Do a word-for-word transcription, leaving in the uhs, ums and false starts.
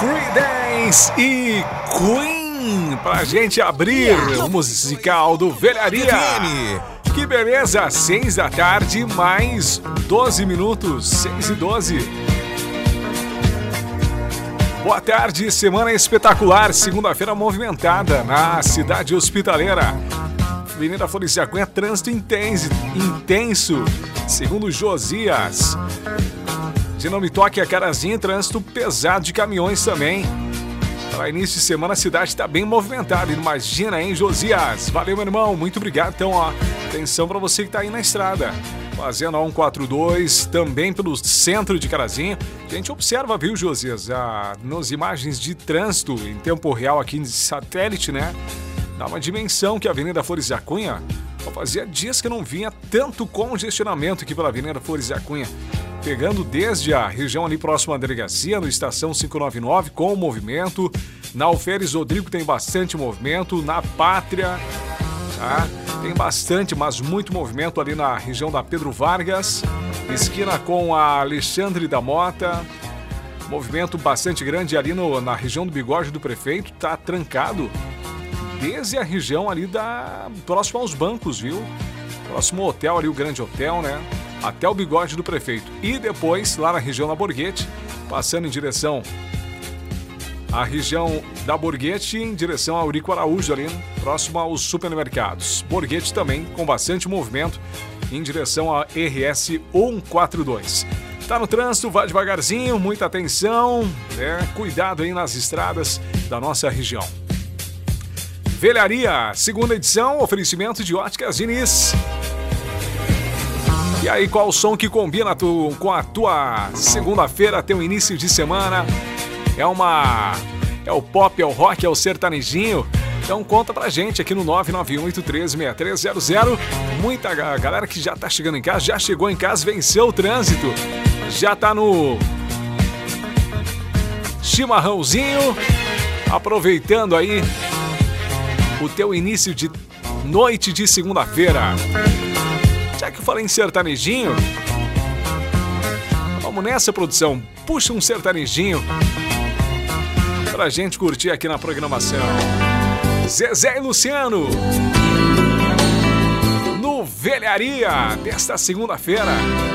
Creedence e Queen pra gente abrir o musical do Velharia. Que beleza, seis da tarde, mais doze minutos, seis e doze. Boa tarde, semana espetacular, segunda-feira movimentada na cidade hospitaleira. Avenida Flores da Cunha, trânsito intenso, intenso, segundo Josias. De não me toque a carazinha, trânsito pesado de caminhões também. Para início de semana a cidade está bem movimentada, imagina, hein, Josias? Valeu, meu irmão, muito obrigado. Então, ó, atenção para você que está aí na estrada. Fazendo a cento e quarenta e dois, também pelo centro de Carazinho. A gente observa, viu, Josias, a, nas imagens de trânsito em tempo real aqui de satélite, né? Dá uma dimensão que a Avenida Flores da Cunha, fazia dias que não vinha tanto congestionamento aqui pela Avenida Flores da Cunha. Pegando desde a região ali próxima à delegacia, no Estação quinhentos e noventa e nove, com movimento. Na Alferes Rodrigo tem bastante movimento. Na Pátria, tá? Tem bastante, mas muito movimento ali na região da Pedro Vargas. Esquina com a Alexandre da Mota. Movimento bastante grande ali no, na região do Bigode do Prefeito. Tá trancado desde a região ali da próximo aos bancos, viu? Próximo ao hotel ali, o Grande Hotel, né? Até o Bigode do Prefeito. E depois, lá na região da Borghetti, passando em direção à região da Borghetti, em direção a Eurico Araújo, ali próximo aos supermercados. Borghetti também com bastante movimento em direção a R S cento e quarenta e dois. Tá no trânsito, vá devagarzinho, muita atenção, né? Cuidado aí nas estradas da nossa região. Velharia, segunda edição, oferecimento de Óticas Diniz. E aí, qual o som que combina tu, com a tua segunda-feira, teu início de semana? É uma... é o pop, é o rock, é o sertanejinho? Então conta pra gente aqui no nove nove oito um três seis três zero zero. Muita galera que já tá chegando em casa, já chegou em casa, venceu o trânsito. Já tá no chimarrãozinho, aproveitando aí o teu início de noite de segunda-feira. Já que eu falei em sertanejinho, vamos nessa, produção. Puxa um sertanejinho pra gente curtir aqui na programação. Zezé e Luciano no Velharia desta segunda-feira.